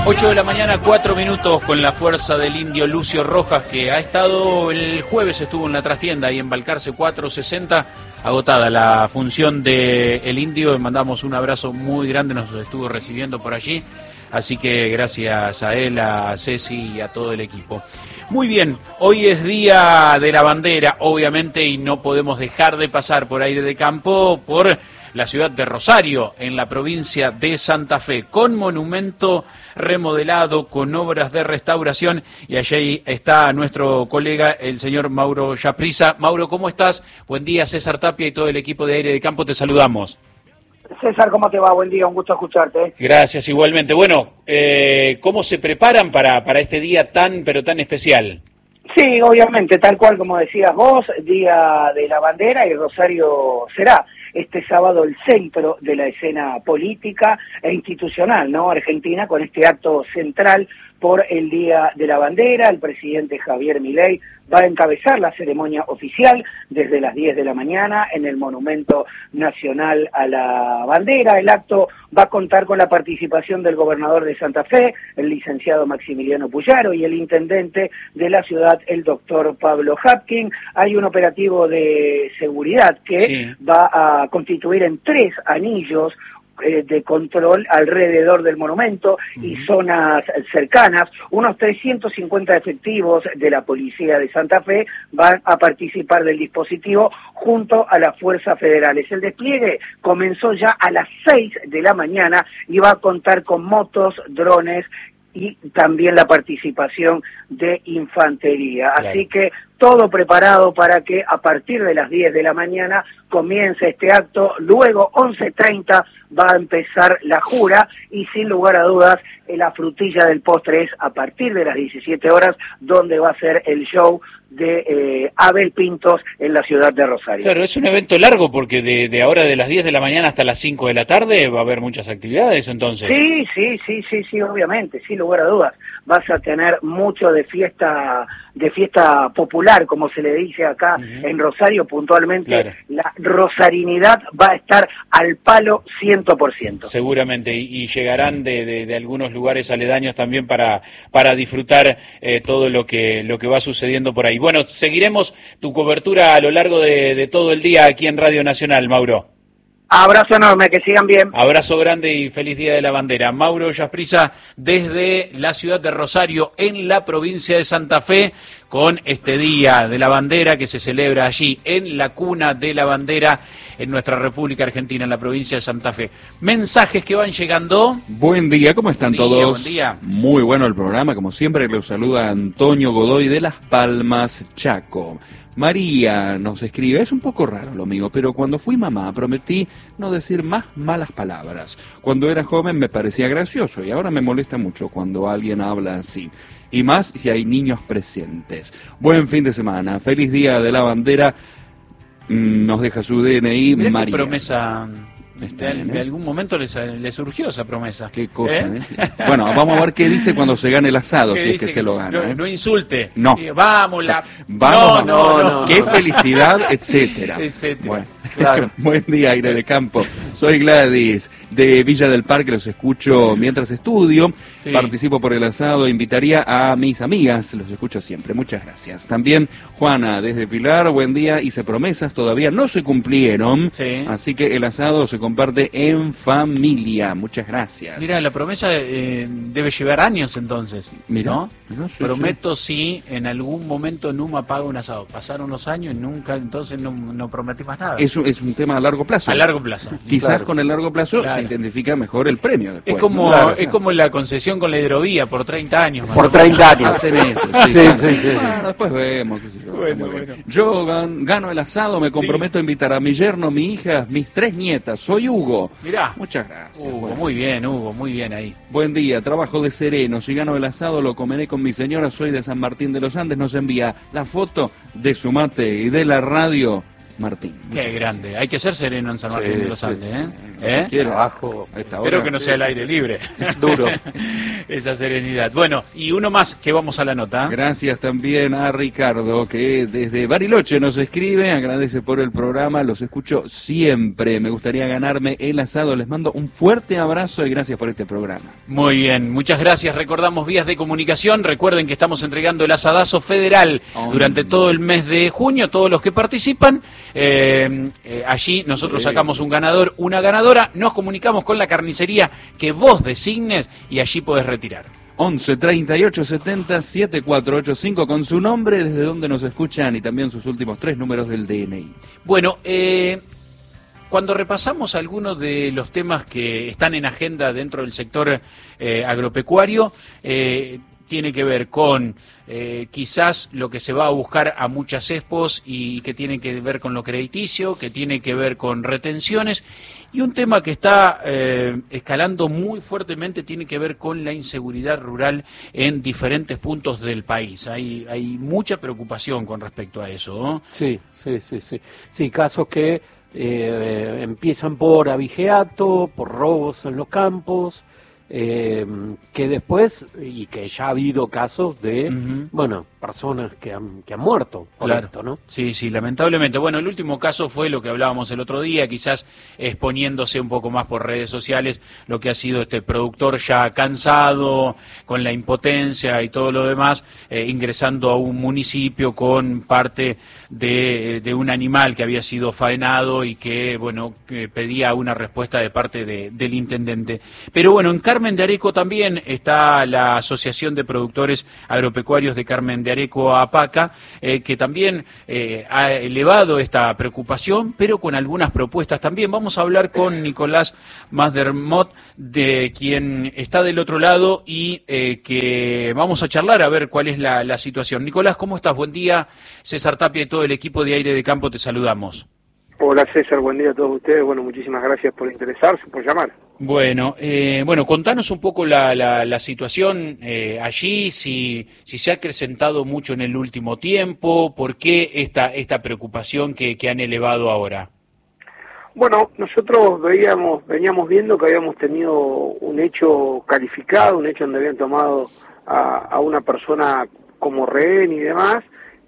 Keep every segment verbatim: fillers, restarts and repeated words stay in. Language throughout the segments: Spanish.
ocho de la mañana, cuatro minutos, con la fuerza del indio Lucio Rojas, que ha estado el jueves, estuvo en la trastienda ahí en Balcarce cuatrocientos sesenta, agotada la función de el indio. Le mandamos un abrazo muy grande, nos estuvo recibiendo por allí, así que gracias a él, a Ceci y a todo el equipo. Muy bien, hoy es Día de la Bandera, obviamente, y no podemos dejar de pasar por Aire de Campo por la ciudad de Rosario, en la provincia de Santa Fe, con monumento remodelado, con obras de restauración, y allí está nuestro colega, el señor Mauro Yaprisa. Mauro, ¿cómo estás? Buen día, César Tapia y todo el equipo de Aire de Campo, te saludamos. César, ¿cómo te va? Buen día, un gusto escucharte. Gracias, igualmente. Bueno, eh, ¿cómo se preparan para, para este día tan, pero tan especial? Sí, obviamente, tal cual como decías vos, Día de la Bandera, y Rosario será este sábado el centro de la escena política e institucional, ¿no? Argentina, con este acto central por el Día de la Bandera. El presidente Javier Milei va a encabezar la ceremonia oficial desde las diez de la mañana en el Monumento Nacional a la Bandera. El acto va a contar con la participación del gobernador de Santa Fe, el licenciado Maximiliano Puyaro, y el intendente de la ciudad, el doctor Pablo Hapkin. Hay un operativo de seguridad que sí va a constituir en tres anillos de control alrededor del monumento y zonas cercanas. Unos trescientos cincuenta efectivos de la Policía de Santa Fe van a participar del dispositivo junto a las fuerzas federales. El despliegue comenzó ya a las seis de la mañana y va a contar con motos, drones y también la participación de infantería. Claro. Así que todo preparado para que a partir de las diez de la mañana comience este acto. Luego, once treinta, va a empezar la jura y sin lugar a dudas la frutilla del postre es a partir de las diecisiete horas, donde va a ser el show de eh, Abel Pintos en la ciudad de Rosario. Claro, es un evento largo porque de, de ahora de las diez de la mañana hasta las cinco de la tarde va a haber muchas actividades entonces. Sí, sí, sí, sí, sí, obviamente, sin lugar a dudas. Vas a tener mucho de fiesta de fiesta popular, como se le dice acá uh-huh. en Rosario puntualmente. Claro. La rosarinidad va a estar al palo cien por ciento. Seguramente, y, y llegarán de, de, de algunos lugares aledaños también para, para disfrutar eh, todo lo que, lo que va sucediendo por ahí. Bueno, seguiremos tu cobertura a lo largo de, de todo el día aquí en Radio Nacional, Mauro. Abrazo enorme, que sigan bien. Abrazo grande y feliz Día de la Bandera. Mauro Yaprisa desde la ciudad de Rosario, en la provincia de Santa Fe, con este Día de la Bandera que se celebra allí, en la cuna de la bandera, en nuestra República Argentina, en la provincia de Santa Fe. Mensajes que van llegando. Buen día, ¿cómo están buen día, todos? Buen día. Muy bueno el programa, como siempre, los saluda Antonio Godoy de Las Palmas, Chaco. María nos escribe, es un poco raro lo mío, pero cuando fui mamá prometí no decir más malas palabras. Cuando era joven me parecía gracioso y ahora me molesta mucho cuando alguien habla así. Y más si hay niños presentes. Buen fin de semana, feliz Día de la Bandera. Nos deja su D N I, Mirá María. Qué promesa... De, de algún momento les, les surgió esa promesa. Qué cosa, ¿Eh? ¿eh? Bueno, vamos a ver qué dice cuando se gane el asado, si es que se lo gana. No, ¿eh? no insulte. No. Vamos, la... Vamos, no, no, no, qué no. felicidad, etcétera. etcétera. Bueno, claro. Buen día, Aire de Campo. Soy Gladys, de Villa del Parque, los escucho mientras estudio. Sí. Participo por el asado, invitaría a mis amigas, los escucho siempre. Muchas gracias. También Juana, desde Pilar, buen día. Hice promesas, todavía no se cumplieron. Sí. Así que el asado se comparte en familia. Muchas gracias. Mira, la promesa eh, debe llevar años entonces. Mira, ¿no? No, sí, Prometo sí. si en algún momento Numa paga un asado. Pasaron unos años y nunca, entonces no, no prometí más nada. Es, es un tema a largo plazo. A largo plazo. Quizás claro. con el largo plazo claro. se identifica mejor el premio después. Es como, ¿no? claro, es claro. como la concesión con la hidrovía por treinta años. Por treinta años. Hace meses, sí, sí, claro. sí, sí. Bueno, después vemos. Qué sé yo, bueno, bueno. yo gan, gano el asado, me comprometo sí. a invitar a mi yerno, mi hija, mis tres nietas. Soy Hugo. Mirá. Muchas gracias. Hugo, bueno. muy bien, Hugo, muy bien ahí. Buen día, trabajo de sereno. Si gano el asado lo comeré con mi señora. Soy de San Martín de los Andes. Nos envía la foto de su mate y de la radio Martín. Qué Muchas grande. gracias. Hay que ser sereno en San Martín Sí, de los sí, Andes, ¿eh? sí. ¿Eh? Quiero. Trabajo. A esta Espero hora. que no sea al aire libre. Duro. Esa serenidad. Bueno, y uno más que vamos a la nota. Gracias también a Ricardo, que desde Bariloche nos escribe, agradece por el programa, los escucho siempre, me gustaría ganarme el asado, les mando un fuerte abrazo y gracias por este programa. Muy bien, muchas gracias. Recordamos vías de comunicación. Recuerden que estamos entregando el asadazo federal Oh. durante todo el mes de junio. Todos los que participan, eh, eh, allí nosotros Sí. sacamos un ganador, una ganadora. Nos comunicamos con la carnicería que vos designes y allí podés retirar. once treinta y ocho setenta setenta y cuatro ochenta y cinco con su nombre, desde donde nos escuchan y también sus últimos tres números del D N I. Bueno, eh, cuando repasamos algunos de los temas que están en agenda dentro del sector eh, agropecuario, eh, tiene que ver con eh, quizás lo que se va a buscar a muchas expos y que tiene que ver con lo crediticio, que tiene que ver con retenciones, y un tema que está eh, escalando muy fuertemente tiene que ver con la inseguridad rural en diferentes puntos del país. Hay, hay mucha preocupación con respecto a eso, ¿no? Sí, sí, sí, sí. Sí, casos que eh, empiezan por abigeato, por robos en los campos, eh, que después, y que ya ha habido casos de, Ujú. bueno, personas que han, que han muerto por Claro. esto, ¿no? Sí, sí, lamentablemente. Bueno, el último caso fue lo que hablábamos el otro día, quizás exponiéndose un poco más por redes sociales, lo que ha sido este productor ya cansado, con la impotencia y todo lo demás, eh, ingresando a un municipio con parte de, de un animal que había sido faenado y que, bueno, que pedía una respuesta de parte de, del intendente. Pero bueno, en Carmen de Areco también está la Asociación de Productores Agropecuarios de Carmen de Areco, APACA, eh, que también eh, ha elevado esta preocupación, pero con algunas propuestas también. Vamos a hablar con Nicolás Masdermot, de quien está del otro lado y eh, que vamos a charlar a ver cuál es la, la situación. Nicolás, ¿cómo estás? Buen día. César Tapia y todo el equipo de Aire de Campo te saludamos. Hola César, buen día a todos ustedes. Bueno, muchísimas gracias por interesarse, por llamar. Bueno, eh, bueno, contanos un poco la, la, la situación eh, allí, si, si se ha acrecentado mucho en el último tiempo, por qué esta, esta preocupación que, que han elevado ahora. Bueno, nosotros veíamos, veníamos viendo que habíamos tenido un hecho calificado, un hecho donde habían tomado a, a una persona como rehén y demás,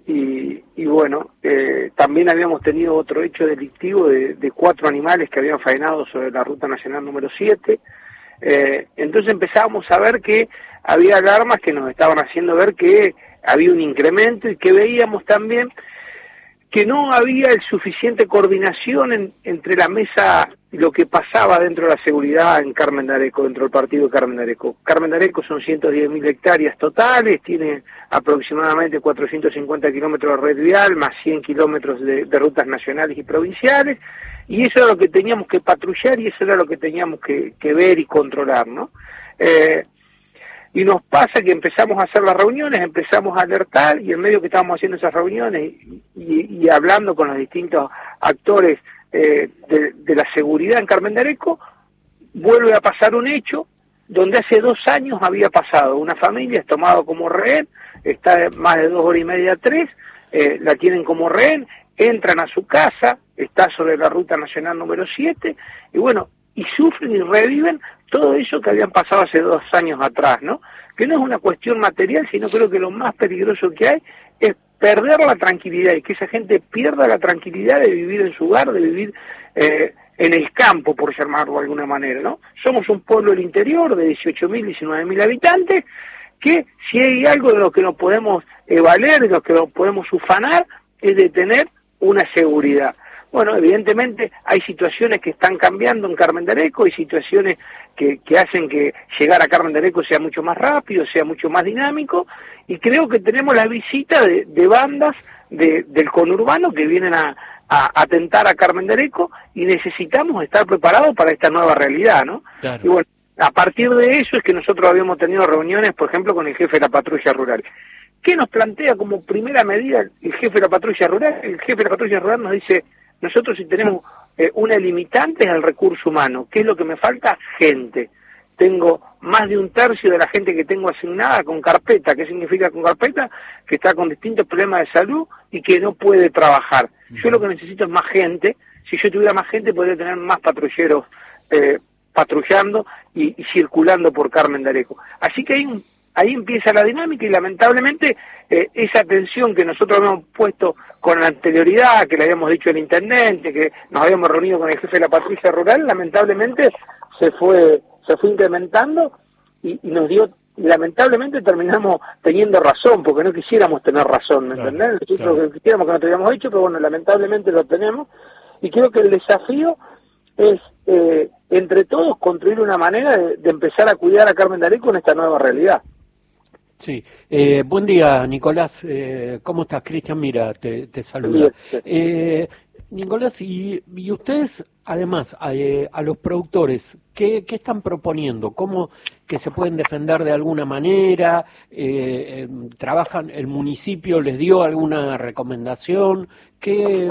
y, y bueno, eh, también habíamos tenido otro hecho delictivo de, de cuatro animales que habían faenado sobre la Ruta Nacional número siete, eh, entonces empezábamos a ver que había alarmas que nos estaban haciendo ver que había un incremento y que veíamos también que no había el suficiente coordinación en, entre la mesa y lo que pasaba dentro de la seguridad en Carmen de Areco, dentro del partido de Carmen de Areco. Carmen de Areco son ciento diez mil hectáreas totales, tiene aproximadamente cuatrocientos cincuenta kilómetros de red vial, más cien kilómetros de, de rutas nacionales y provinciales, y eso era lo que teníamos que patrullar y eso era lo que teníamos que, que ver y controlar, ¿no? Eh, Y nos pasa que empezamos a hacer las reuniones, empezamos a alertar, y en medio que estábamos haciendo esas reuniones y, y, y hablando con los distintos actores eh, de, de la seguridad en Carmen de Areco, vuelve a pasar un hecho donde hace dos años había pasado. Una familia es tomado como rehén, está más de dos horas y media, tres, eh, la tienen como rehén, entran a su casa, está sobre la Ruta Nacional número siete, y bueno, y sufren y reviven todo eso que habían pasado hace dos años atrás, ¿no? Que no es una cuestión material, sino creo que lo más peligroso que hay es perder la tranquilidad y que esa gente pierda la tranquilidad de vivir en su hogar, de vivir eh, en el campo, por llamarlo de alguna manera, ¿no? Somos un pueblo del interior de dieciocho mil, diecinueve mil habitantes, que si hay algo de lo que nos podemos eh, valer, de lo que nos podemos ufanar, es de tener una seguridad. Bueno, evidentemente hay situaciones que están cambiando en Carmen de Areco, hay situaciones que, que hacen que llegar a Carmen de Areco sea mucho más rápido, sea mucho más dinámico, y creo que tenemos la visita de, de bandas de, del conurbano que vienen a, a atentar a Carmen de Areco, y necesitamos estar preparados para esta nueva realidad, ¿no? Claro. Y bueno, a partir de eso es que nosotros habíamos tenido reuniones, por ejemplo, con el jefe de la patrulla rural. ¿Qué nos plantea como primera medida el jefe de la patrulla rural? El jefe de la patrulla rural nos dice: nosotros si tenemos eh, una limitante es el recurso humano. ¿Qué es lo que me falta? Gente. Tengo más de un tercio de la gente que tengo asignada con carpeta. ¿Qué significa con carpeta? Que está con distintos problemas de salud y que no puede trabajar. Yo lo que necesito es más gente. Si yo tuviera más gente, podría tener más patrulleros eh, patrullando y, y circulando por Carmen de Areco. Así que ahí, ahí empieza la dinámica y lamentablemente eh, esa atención que nosotros habíamos puesto con anterioridad, que le habíamos dicho al intendente, que nos habíamos reunido con el jefe de la patrulla rural, lamentablemente se fue se fue incrementando y, y nos dio, lamentablemente terminamos teniendo razón, porque no quisiéramos tener razón, ¿me claro, entendés? Nosotros claro. lo que quisiéramos que no tuviéramos hecho, pero bueno, lamentablemente lo tenemos, y creo que el desafío es, eh, entre todos, construir una manera de, de empezar a cuidar a Carmen de Areco en esta nueva realidad. Sí, eh, buen día Nicolás, eh, ¿cómo estás? Cristian Mira, te, te saluda. Bien. Eh, Nicolás, y, y ustedes, además, a, eh, a los productores, ¿qué, ¿qué están proponiendo? ¿Cómo que se pueden defender de alguna manera? Eh, eh, ¿Trabajan, el municipio les dio alguna recomendación? ¿Qué...?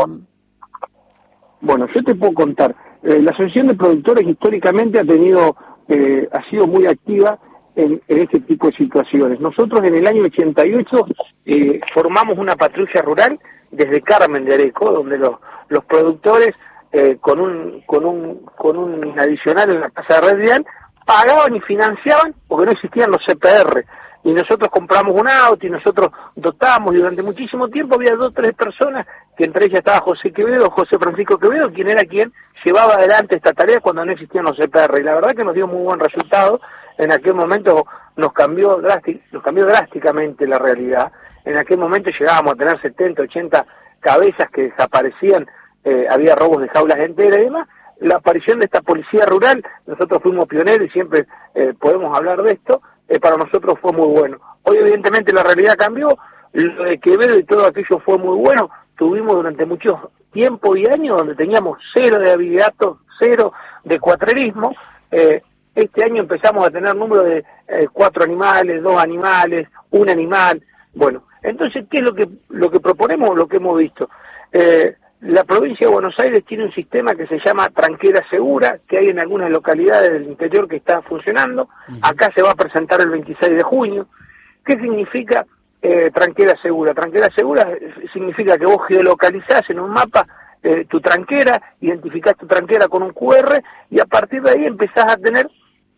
Bueno, yo te puedo contar, eh, la Asociación de Productores históricamente ha tenido, eh, ha sido muy activa en, en este tipo de situaciones. Nosotros en el año ochenta y ocho eh, formamos una patrulla rural desde Carmen de Areco, donde los, los productores eh, con un con un con un adicional en la tasa de red vial pagaban y financiaban porque no existían los C P R. Y nosotros compramos un auto y nosotros dotamos, y durante muchísimo tiempo había dos o tres personas, que entre ellas estaba José Quevedo, José Francisco Quevedo, quien era quien llevaba adelante esta tarea cuando no existían los C P R. Y la verdad que nos dio muy buen resultado. En aquel momento nos cambió, drástic, nos cambió drásticamente la realidad. En aquel momento llegábamos a tener setenta, ochenta cabezas que desaparecían, eh, había robos de jaulas enteras y demás. La aparición de esta policía rural, nosotros fuimos pioneros y siempre eh, podemos hablar de esto, eh, para nosotros fue muy bueno. Hoy evidentemente la realidad cambió, lo de Quevedo y todo aquello fue muy bueno. Tuvimos durante mucho tiempo y años donde teníamos cero de habilidatos, cero de cuatrerismo. Eh, este año empezamos a tener número de eh, cuatro animales, dos animales, un animal. Bueno, entonces, ¿qué es lo que lo que proponemos o lo que hemos visto? Eh, la provincia de Buenos Aires tiene un sistema que se llama Tranquera Segura, que hay en algunas localidades del interior que está funcionando. Acá se va a presentar el veintiséis de junio. ¿Qué significa eh, Tranquera Segura? Tranquera Segura significa que vos geolocalizás en un mapa eh, tu tranquera, identificás tu tranquera con un Q R y a partir de ahí empezás a tener,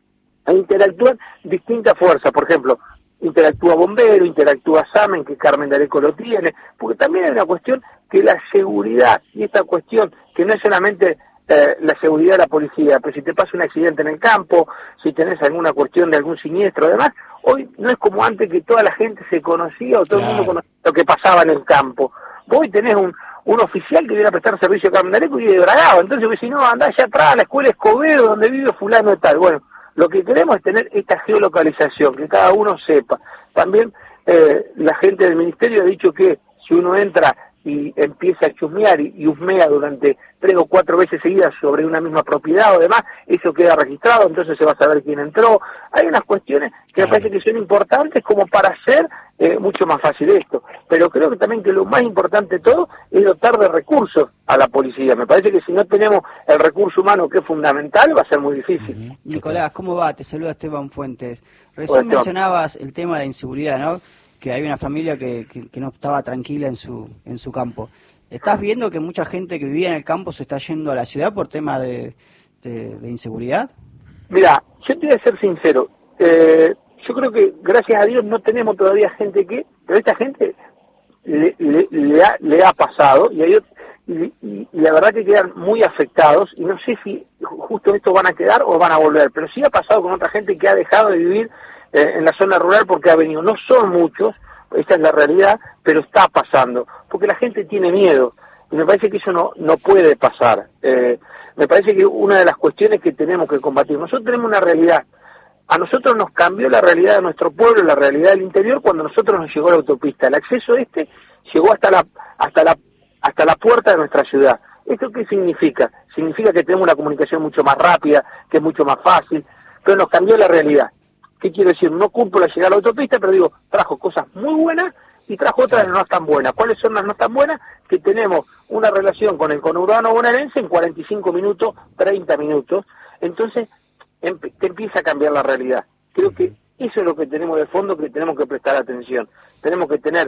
a interactuar distintas fuerzas. Por ejemplo, interactúa Bombero, interactúa SAMEN, que Carmen de Areco lo tiene, porque también hay una cuestión que la seguridad, y esta cuestión que no es solamente eh, la seguridad de la policía, pero si te pasa un accidente en el campo, si tenés alguna cuestión de algún siniestro, además, hoy no es como antes que toda la gente se conocía o todo Claro. el mundo conocía lo que pasaba en el campo. Vos hoy tenés un, un oficial que viene a prestar servicio a Carmen de Areco y vive de Bragado, entonces vos decís, no, andá allá atrás a la escuela Escobedo donde vive fulano y tal. Bueno, lo que queremos es tener esta geolocalización, que cada uno sepa. También eh, la gente del ministerio ha dicho que si uno entra y empieza a chusmear y, y husmea durante tres o cuatro veces seguidas sobre una misma propiedad o demás, eso queda registrado, entonces se va a saber quién entró. Hay unas cuestiones que Claro. me parece que son importantes como para hacer eh, mucho más fácil esto. Pero creo que también que lo más importante de todo es dotar de recursos a la policía. Me parece que si no tenemos el recurso humano, que es fundamental, va a ser muy difícil. Uh-huh. Nicolás, ¿cómo va? Te saluda Esteban Fuentes. Hola, Recién Esteban. mencionabas el tema de inseguridad, ¿no? Que hay una familia que, que, que no estaba tranquila en su en su campo. ¿Estás viendo que mucha gente que vivía en el campo se está yendo a la ciudad por tema de, de, de inseguridad? Mira, yo te voy a ser sincero. Eh, yo creo que, gracias a Dios, no tenemos todavía gente que... Pero esta gente le, le, le, ha, le ha pasado y, hay, y, y, y la verdad que quedan muy afectados y no sé si justo estos van a quedar o van a volver. Pero sí ha pasado con otra gente que ha dejado de vivir eh, en la zona rural porque ha venido. No son muchos, esta es la realidad, pero está pasando. Porque la gente tiene miedo. Y me parece que eso no, no puede pasar. Eh, me parece que una de las cuestiones que tenemos que combatir, nosotros tenemos una realidad. A nosotros nos cambió la realidad de nuestro pueblo, la realidad del interior, cuando a nosotros nos llegó la autopista. El acceso este llegó hasta la, hasta la, hasta la puerta de nuestra ciudad. ¿Esto qué significa? Significa que tenemos una comunicación mucho más rápida, que es mucho más fácil, pero nos cambió la realidad. ¿Qué quiero decir? No cumplo la llegada a la autopista, pero digo, trajo cosas muy buenas y trajo otras no tan buenas. ¿Cuáles son las no tan buenas? Que tenemos una relación con el conurbano bonaerense en cuarenta y cinco minutos, treinta minutos. Entonces, empe- te empieza a cambiar la realidad. Creo que eso es lo que tenemos de fondo, que tenemos que prestar atención. Tenemos que tener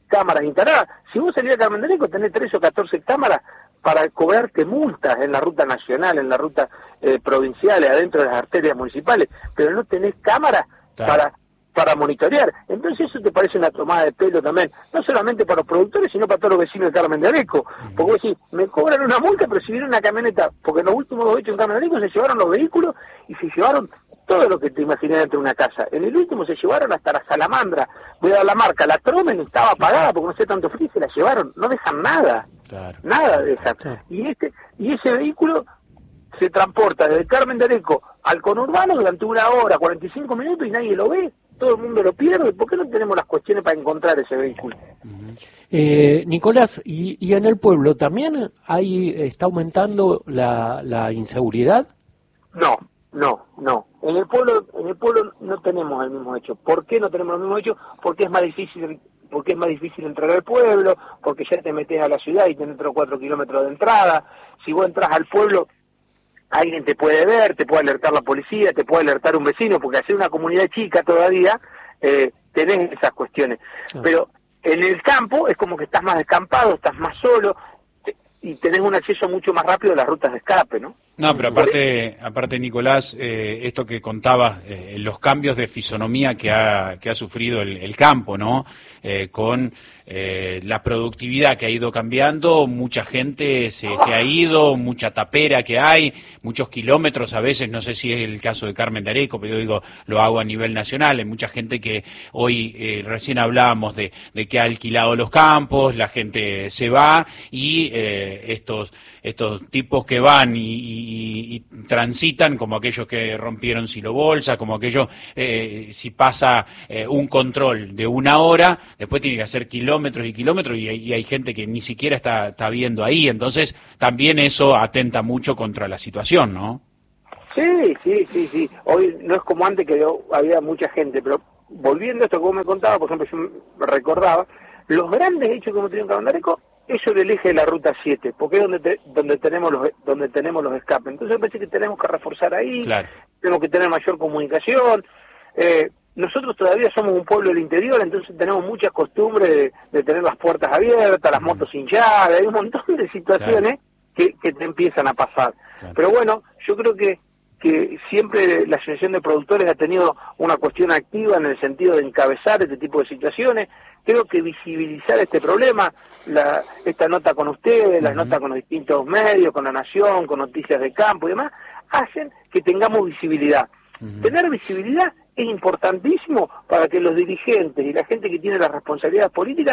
cámaras instaladas. Si vos salís a Carmen de Areco, tenés tres o catorce cámaras para cobrarte multas en la ruta nacional, en la ruta eh, provinciales, adentro de las arterias municipales, pero no tenés cámaras claro. para para monitorear. Entonces eso te parece una tomada de pelo también, no solamente para los productores, sino para todos los vecinos de Carmen de Areco. Uh-huh. Porque vos decís, me cobran una multa, pero si viene una camioneta, porque en los últimos dos hechos en Carmen de Areco se llevaron los vehículos y se llevaron todo lo que te imaginas dentro de una casa. En el último se llevaron hasta la salamandra, voy a dar la marca, la Tromen estaba apagada porque no sé tanto frío, se la llevaron, no dejan nada, claro. nada dejan. Claro. Y este y ese vehículo se transporta desde Carmen de Areco al conurbano durante una hora, cuarenta y cinco minutos y nadie lo ve, todo el mundo lo pierde. ¿Por qué no tenemos las cuestiones para encontrar ese vehículo? Uh-huh. eh, Nicolás, ¿y, ¿y en el pueblo también hay está aumentando la, la inseguridad? No, no, no. En el pueblo en el pueblo no tenemos el mismo hecho. ¿Por qué no tenemos el mismo hecho? Porque es más difícil porque es más difícil entrar al pueblo, porque ya te metes a la ciudad y tenés tres o cuatro kilómetros de entrada. Si vos entras al pueblo, alguien te puede ver, te puede alertar la policía, te puede alertar un vecino, porque al ser una comunidad chica todavía, eh, tenés esas cuestiones. Ah. Pero en el campo es como que estás más descampado, estás más solo, te, y tenés un acceso mucho más rápido a las rutas de escape, ¿no? No, pero aparte, aparte Nicolás, eh, esto que contabas, eh, los cambios de fisonomía que ha, que ha sufrido el, el campo, ¿no? Eh, con eh, la productividad que ha ido cambiando, mucha gente se, se ha ido, mucha tapera que hay, muchos kilómetros a veces, no sé si es el caso de Carmen de Areco, pero yo digo, lo hago a nivel nacional, hay mucha gente que hoy, eh, recién hablábamos de, de que ha alquilado los campos, la gente se va y eh, estos, estos tipos que van y, y Y, y transitan como aquellos que rompieron silobolsa, como aquellos, eh, si pasa eh, un control de una hora, después tiene que hacer kilómetros y kilómetros y, y hay gente que ni siquiera está, está viendo ahí, entonces también eso atenta mucho contra la situación, ¿no? Sí, sí, sí, sí. Hoy no es como antes que había mucha gente, pero volviendo a esto que vos me contabas, por ejemplo, yo me recordaba, los grandes hechos que hemos tenido en Carmen de Areco, eso del eje de la ruta siete, porque es donde te, donde tenemos los donde tenemos los escapes. Entonces me parece que tenemos que reforzar ahí, claro. tenemos que tener mayor comunicación. Eh, nosotros todavía somos un pueblo del interior, entonces tenemos muchas costumbres de, de tener las puertas abiertas, las motos sin llave, hay un montón de situaciones claro. que, que te empiezan a pasar. Claro. Pero bueno, yo creo que que siempre la Asociación de Productores ha tenido una cuestión activa en el sentido de encabezar este tipo de situaciones. Creo que visibilizar este problema, la, esta nota con ustedes, uh-huh. las notas con los distintos medios, con La Nación, con Noticias de Campo y demás, hacen que tengamos visibilidad. Uh-huh. Tener visibilidad es importantísimo para que los dirigentes y la gente que tiene las responsabilidades políticas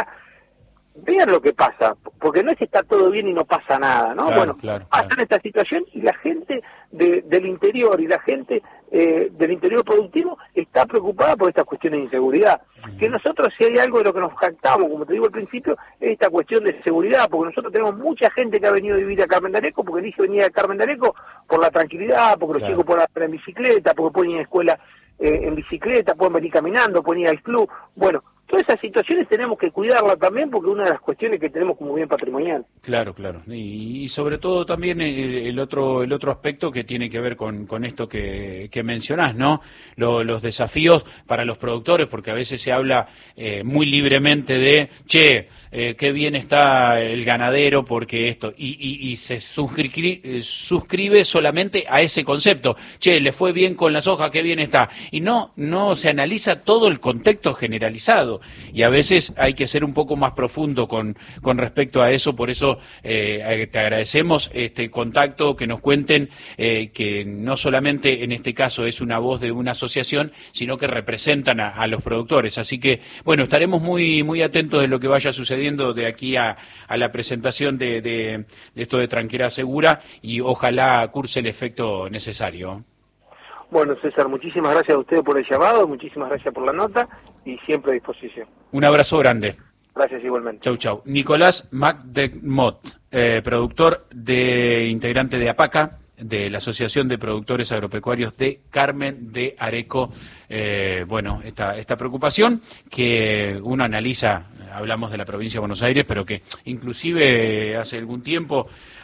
vean lo que pasa, porque no es que está todo bien y no pasa nada, ¿no? Claro, bueno, claro, claro. hacen esta situación y la gente de, del interior y la gente eh, del interior productivo está preocupada por estas cuestiones de inseguridad. Mm. Que nosotros, si hay algo de lo que nos jactamos, como te digo al principio, es esta cuestión de seguridad, porque nosotros tenemos mucha gente que ha venido a vivir a Carmen de Areco, porque elige venir a Carmen de Areco por la tranquilidad, porque los claro. chicos pueden andar en bicicleta, porque pueden ir a escuela eh, en bicicleta, pueden venir caminando, pueden ir al club, bueno. Todas esas situaciones tenemos que cuidarlas también porque es una de las cuestiones que tenemos como bien patrimonial. Claro, claro. Y, y sobre todo también el, el otro el otro aspecto que tiene que ver con, con esto que, que mencionás, ¿no? Lo, los desafíos para los productores, porque a veces se habla eh, muy libremente de, che, eh, qué bien está el ganadero porque esto, y, y, y se suscri, eh, suscribe solamente a ese concepto. Che, le fue bien con la soja, qué bien está. Y no, no se analiza todo el contexto generalizado. Y a veces hay que ser un poco más profundo con, con respecto a eso, por eso eh, te agradecemos este contacto, que nos cuenten eh, que no solamente en este caso es una voz de una asociación, sino que representan a, a los productores. Así que, bueno, estaremos muy muy atentos de lo que vaya sucediendo de aquí a, a la presentación de, de, de esto de Tranquera Segura y ojalá curse el efecto necesario. Bueno, César, muchísimas gracias a ustedes por el llamado, muchísimas gracias por la nota y siempre a disposición. Un abrazo grande. Gracias igualmente. Chau, chau. Nicolás McDermott, eh, productor de integrante de APACA, de la Asociación de Productores Agropecuarios de Carmen de Areco. Eh, bueno, esta, esta preocupación que uno analiza, hablamos de la provincia de Buenos Aires, pero que inclusive hace algún tiempo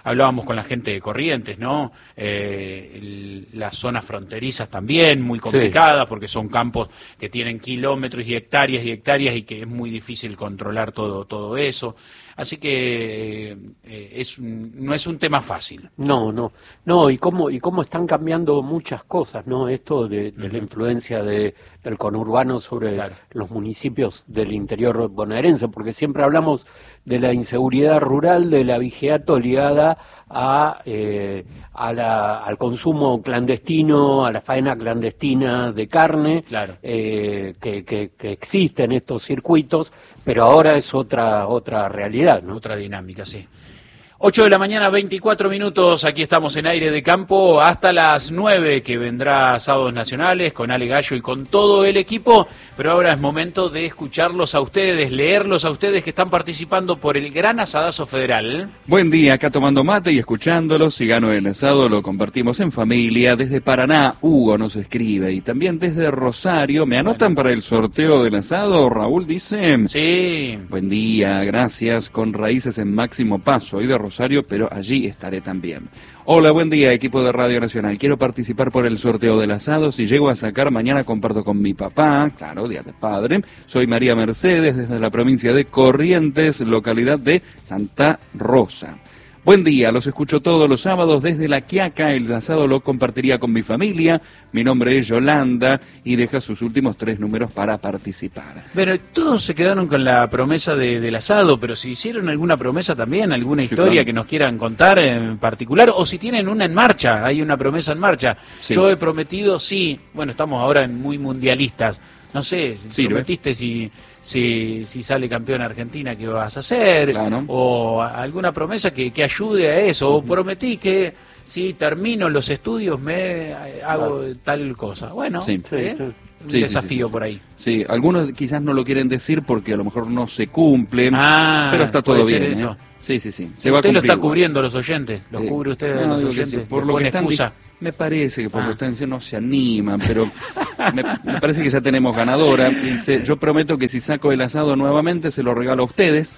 hablábamos con la gente de Corrientes, ¿no? Eh, el, las zonas fronterizas también, muy complicadas, sí, porque son campos que tienen kilómetros y hectáreas y hectáreas y que es muy difícil controlar todo, todo eso. Así que eh, es, no es un tema fácil. No, no, no, y cómo, y cómo están cambiando muchas cosas, ¿no? Esto de, de uh-huh. la influencia de, del conurbano sobre claro. los municipios del interior bonaerense, porque siempre hablamos de la inseguridad rural, de la vigiato ligada a, eh, a la, al consumo clandestino, a la faena clandestina de carne, claro. eh, que, que, que existen estos circuitos, pero ahora es otra otra realidad, ¿no? Otra dinámica, sí. ocho de la mañana, veinticuatro minutos, aquí estamos en Aire de Campo, hasta las nueve que vendrá Sábados Nacionales con Ale Gallo y con todo el equipo, pero ahora es momento de escucharlos a ustedes, leerlos a ustedes que están participando por el Gran Asadazo Federal. Buen día, acá tomando mate y escuchándolos, si gano el asado lo compartimos en familia. Desde Paraná, Hugo nos escribe, y también desde Rosario, ¿me anotan bueno. para el sorteo del asado? Raúl dice, sí. Buen día, gracias, con raíces en Máximo Paso, hoy de Rosario. Rosario, pero allí estaré también. Hola, buen día, equipo de Radio Nacional. Quiero participar por el sorteo del asado. Si llego a sacar, mañana comparto con mi papá. Claro, día de padre. Soy María Mercedes, desde la provincia de Corrientes, localidad de Santa Rosa. Buen día, los escucho todos los sábados desde La Quiaca. El asado lo compartiría con mi familia. Mi nombre es Yolanda y deja sus últimos tres números para participar. Pero todos se quedaron con la promesa de, del asado, pero si hicieron alguna promesa también, alguna sí, historia claro. que nos quieran contar en particular, o si tienen una en marcha, hay una promesa en marcha. Sí. Yo he prometido, sí, bueno, estamos ahora en muy mundialistas. No sé, si prometiste si, si, si sale campeón Argentina, ¿qué vas a hacer? Claro. O alguna promesa que, que ayude a eso. Uh-huh. O prometí que si termino los estudios me hago claro. tal cosa. Bueno, sí. ¿eh? Sí, un sí, desafío sí, sí. por ahí. Sí, algunos quizás no lo quieren decir porque a lo mejor no se cumplen, ah, pero está todo bien. Eso. ¿eh? Sí, sí, sí. Se usted va a lo está cubriendo los oyentes, los eh, cubre usted no, los oyentes. Sí, por lo que están diciendo. Me parece que por ah. lo que están diciendo no se animan, pero me, me parece que ya tenemos ganadora. Dice, yo prometo que si saco el asado nuevamente se lo regalo a ustedes.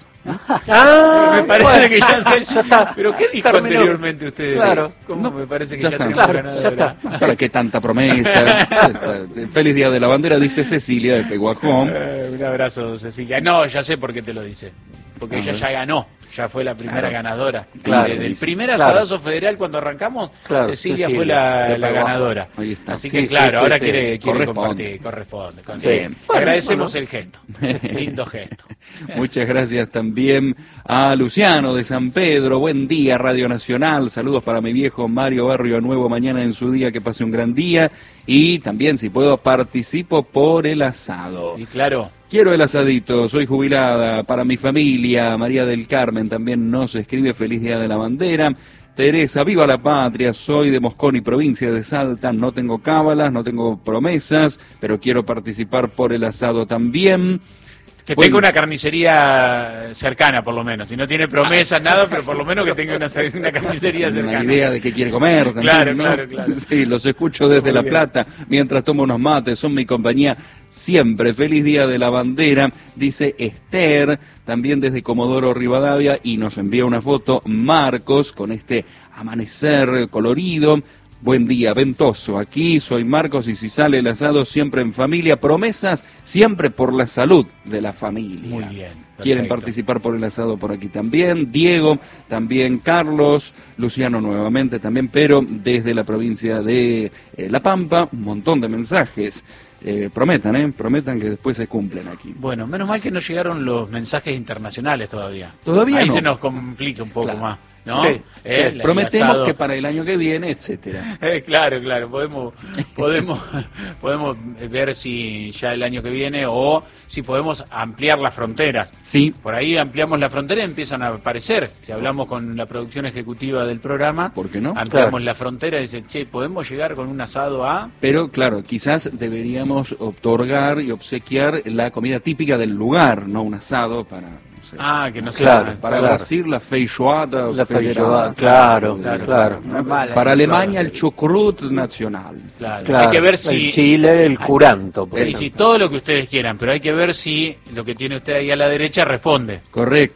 Ah, me parece bueno, que ya, ya está. ¿Pero qué dijo terminó. anteriormente usted? Claro. ¿Cómo no, me parece que ya, ya, ya tenemos claro, ganadora? Ya está. ¿Para qué tanta promesa? Feliz Día de la Bandera, dice Cecilia de Peguajón. Eh, un abrazo, Cecilia. No, ya sé por qué te lo dice. Porque ah, ella ya ganó. Ya fue la primera claro. ganadora. Claro, Desde el dice. primer asadazo claro. federal cuando arrancamos, claro, Cecilia, Cecilia fue la, la ganadora. Ahí está. Así sí, que sí, claro, sí, ahora sí, quiere, sí. quiere corresponde. compartir, corresponde. Sí. Bueno, agradecemos bueno. el gesto. Lindo gesto. Muchas gracias también a Luciano de San Pedro. Buen día, Radio Nacional. Saludos para mi viejo Mario Barrio Nuevo. Mañana en su día, que pase un gran día. Y también, si puedo, participo por el asado. Y claro. Quiero el asadito, soy jubilada, para mi familia. María del Carmen también nos escribe, feliz Día de la Bandera. Teresa, viva la patria, soy de Mosconi, provincia de Salta, no tengo cábalas, no tengo promesas, pero quiero participar por el asado también. Que bueno. tenga una carnicería cercana, por lo menos. Si no tiene promesas, nada, pero por lo menos que tenga una, una carnicería cercana. Una idea de qué quiere comer. También, claro, ¿no? claro, claro. Sí, los escucho desde Muy La bien. Plata, mientras tomo unos mates, son mi compañía siempre. Feliz Día de la Bandera, dice Esther, también desde Comodoro Rivadavia, y nos envía una foto Marcos con este amanecer colorido. Buen día, ventoso. Aquí soy Marcos y si sale el asado siempre en familia. Promesas siempre por la salud de la familia. Muy bien. Perfecto. Quieren participar por el asado por aquí también. Diego, también Carlos, Luciano nuevamente también, pero desde la provincia de eh, La Pampa, un montón de mensajes. Eh, prometan, ¿eh? Prometan que después se cumplen aquí. Bueno, menos mal que no llegaron los mensajes internacionales todavía. Todavía Ahí no. se nos complica un poco claro. más. ¿No? Sí, eh, sí. Prometemos que para el año que viene, etcétera. Eh, claro, claro, podemos, podemos, podemos ver si ya el año que viene o si podemos ampliar las fronteras. Sí. Por ahí ampliamos la frontera y empiezan a aparecer. Si hablamos con la producción ejecutiva del programa, ¿por qué no? Ampliamos claro. la frontera y dice, che, podemos llegar con un asado a. Pero claro, quizás deberíamos otorgar y obsequiar la comida típica del lugar, no un asado para. Ah, que no claro, sea, para claro. Brasil la feijoada, la feijoada, claro, claro, claro. ¿no? Vale, para Alemania claro. el chucrut nacional. Claro. Claro. Hay que ver si el Chile el curanto, sí, sí, todo lo que ustedes quieran, pero hay que ver si lo que tiene usted ahí a la derecha responde. Correcto.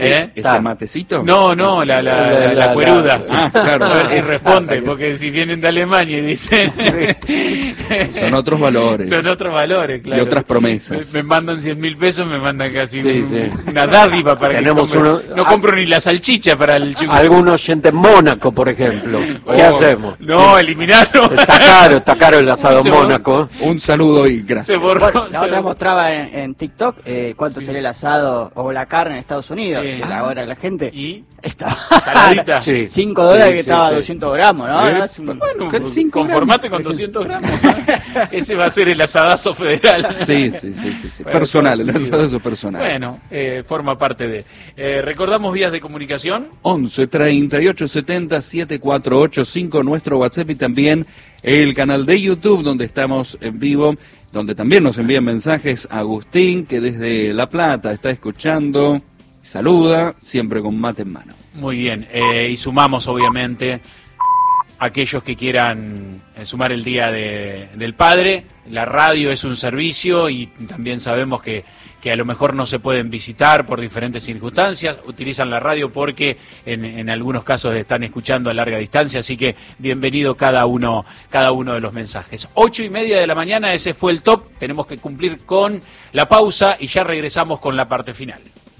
¿Eh? ¿Este matecito? No, no, la, la, la, la, la cueruda. La, ah, claro. A ver si responde, porque si vienen de Alemania y dicen... Son otros valores. Son otros valores, claro. Y otras promesas. Me, me mandan cien mil pesos, me mandan casi sí, un, sí. una dádiva para Tenemos que compre. uno, No compro ni la salchicha para el chico. Algún oyente en Mónaco, por ejemplo. ¿Qué oh, hacemos? No, eliminarlo. Está caro, está caro el asado en Mónaco. Un saludo y gracias. Se borró, Bueno, la se... otra mostraba en, en TikTok eh, cuánto sí. sería el asado o la carne en Estados Unidos, Sí. que la hora la gente ¿Y? estaba Caladita. Sí. cinco dólares Sí, que sí, estaba sí. doscientos gramos, ¿no? ¿Eh? ¿No? Es un- Bueno, cinco conformate con gramos. doscientos gramos. ¿no? Ese va a ser el asadazo federal. Sí, sí, sí, sí, sí. Bueno, Personal, el Estados Unidos. asadazo personal. Bueno, eh, forma parte de... Eh, recordamos vías de comunicación. once treinta y ocho setenta setenta y cuatro ochenta y cinco, nuestro WhatsApp y también el canal de YouTube donde estamos en vivo, donde también nos envían mensajes Agustín, que desde La Plata está escuchando, saluda, siempre con mate en mano. Muy bien, eh, y sumamos obviamente aquellos que quieran eh, sumar el Día de, del Padre. La radio es un servicio y también sabemos que, que a lo mejor no se pueden visitar por diferentes circunstancias, utilizan la radio porque en, en algunos casos están escuchando a larga distancia, así que bienvenido cada uno, cada uno de los mensajes. Ocho y media de la mañana, ese fue el top, tenemos que cumplir con la pausa y ya regresamos con la parte final.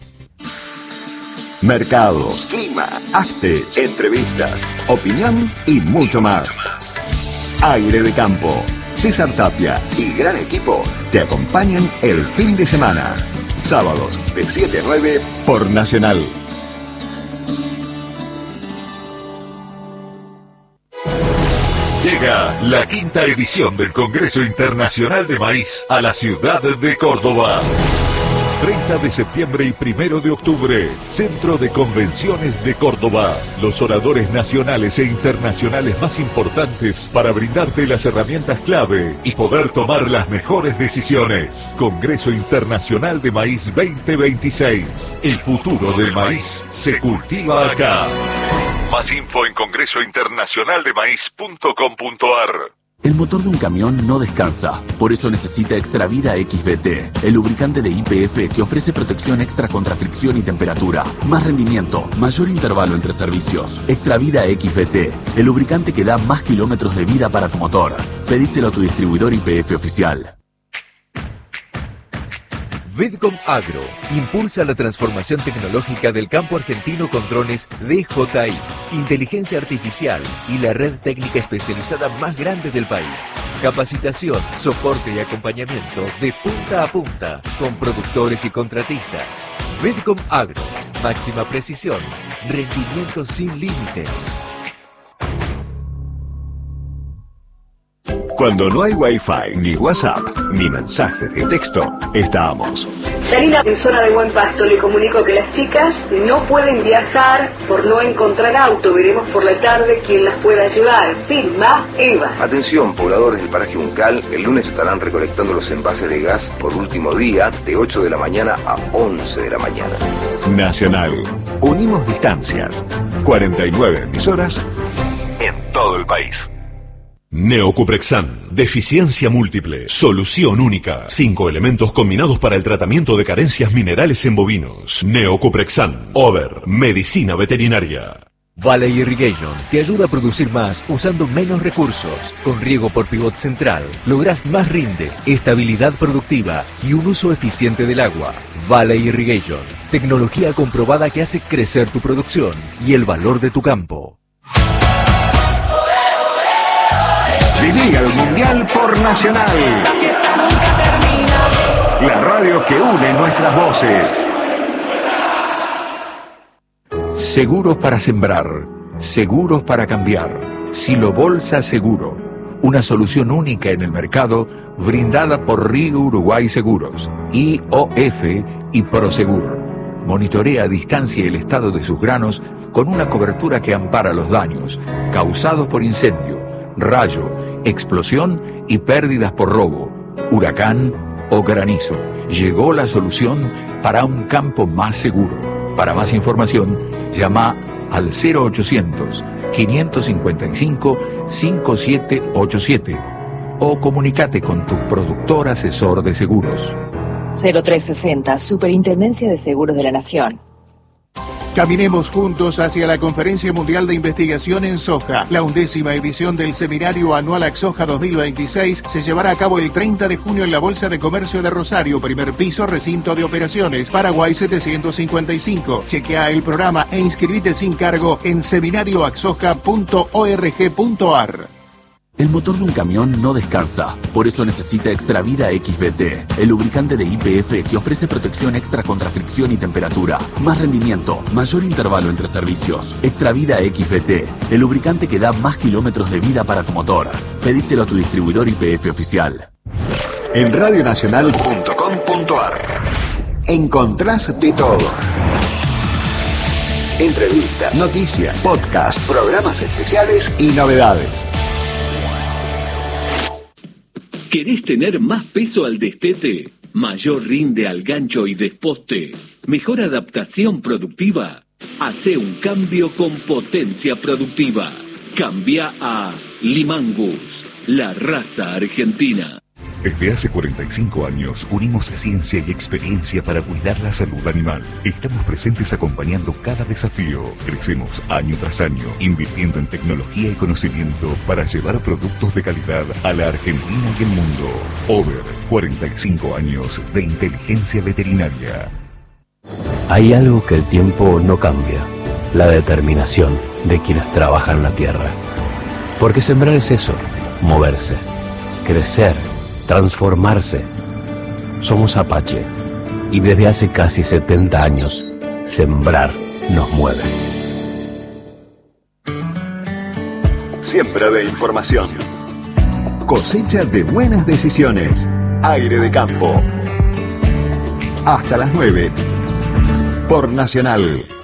Mercados, clima, arte, entrevistas, opinión y mucho más. Aire de Campo. César Tapia y gran equipo te acompañan el fin de semana. Sábados de siete a nueve por Nacional. Llega la quinta edición del Congreso Internacional de Maíz a la ciudad de Córdoba. treinta de septiembre y primero de octubre, Centro de Convenciones de Córdoba. Los oradores nacionales e internacionales más importantes para brindarte las herramientas clave y poder tomar las mejores decisiones. Congreso Internacional de Maíz veinte veintiséis. El futuro del maíz se cultiva acá. Más info en congreso internacional de maíz punto com punto a r. El motor de un camión no descansa, por eso necesita Extravida X V T, el lubricante de Y P F que ofrece protección extra contra fricción y temperatura, más rendimiento, mayor intervalo entre servicios. Extravida X V T, el lubricante que da más kilómetros de vida para tu motor. Pedíselo a tu distribuidor Y P F oficial. Vidcom Agro impulsa la transformación tecnológica del campo argentino con drones D J I, inteligencia artificial y la red técnica especializada más grande del país. Capacitación, soporte y acompañamiento de punta a punta con productores y contratistas. Vidcom Agro, máxima precisión, rendimiento sin límites. Cuando no hay Wi-Fi, ni WhatsApp, ni mensaje de texto, estamos. Yanina, en zona de Buen Pasto, le comunico que las chicas no pueden viajar por no encontrar auto. Veremos por la tarde quién las puede ayudar. Firma Eva. Atención, pobladores del paraje Uncal, el lunes estarán recolectando los envases de gas por último día, de ocho de la mañana a once de la mañana. Nacional. Unimos distancias. cuarenta y nueve emisoras en todo el país. Neocuprexan, deficiencia múltiple, solución única. Cinco elementos combinados para el tratamiento de carencias minerales en bovinos. Neocuprexan, Over, medicina veterinaria. Valley Irrigation te ayuda a producir más usando menos recursos. Con riego por pivot central, lográs más rinde, estabilidad productiva y un uso eficiente del agua. Valley Irrigation, tecnología comprobada que hace crecer tu producción y el valor de tu campo. Viví el Mundial por Nacional. Esta fiesta nunca termina. La radio que une nuestras voces. Seguros para sembrar, seguros para cambiar. Silo Bolsa Seguro, una solución única en el mercado brindada por Río Uruguay Seguros, I O F y Prosegur. Monitorea a distancia el estado de sus granos con una cobertura que ampara los daños causados por incendio, rayo, explosión y pérdidas por robo, huracán o granizo. Llegó la solución para un campo más seguro. Para más información, llama al cero ochocientos, quinientos cincuenta y cinco, cincuenta y siete ochenta y siete o comunícate con tu productor asesor de seguros. cero trescientos sesenta, Superintendencia de Seguros de la Nación. Caminemos juntos hacia la Conferencia Mundial de Investigación en Soja. La undécima edición del Seminario Anual AXOJA dos mil veintiséis se llevará a cabo el treinta de junio en la Bolsa de Comercio de Rosario, primer piso, recinto de operaciones, Paraguay setecientos cincuenta y cinco. Chequea el programa e inscribite sin cargo en seminario axoja punto org punto ar. El motor de un camión no descansa, por eso necesita Extravida X V T, el lubricante de I P F que ofrece protección extra contra fricción y temperatura, más rendimiento, mayor intervalo entre servicios. Extravida X V T, el lubricante que da más kilómetros de vida para tu motor. Pedíselo a tu distribuidor I P F oficial. En radio nacional punto com punto ar encontrás de todo. Entrevistas, noticias, podcast, programas especiales y novedades. ¿Querés tener más peso al destete? ¿Mayor rinde al gancho y desposte? ¿Mejor adaptación productiva? Hacé un cambio con potencia productiva. Cambia a Limangus, la raza argentina. Desde hace cuarenta y cinco años unimos ciencia y experiencia para cuidar la salud animal. Estamos presentes acompañando cada desafío. Crecemos año tras año, invirtiendo en tecnología y conocimiento para llevar productos de calidad a la Argentina y el mundo. Over, cuarenta y cinco años de inteligencia veterinaria. Hay algo que el tiempo no cambia: la determinación de quienes trabajan la tierra. Porque sembrar es eso, moverse, crecer, transformarse. Somos Apache y desde hace casi setenta años, sembrar nos mueve. Siembra de información. Cosecha de buenas decisiones. Aire de campo. Hasta las nueve. Por Nacional.